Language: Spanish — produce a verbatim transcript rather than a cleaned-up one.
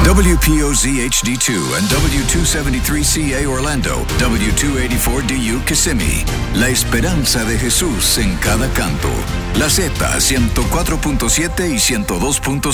W P O Z H D two and W two seventy-three C A Orlando, W two eighty-four D U Kissimmee. La esperanza de Jesús en cada canto. La Z ciento cuatro punto siete y ciento dos punto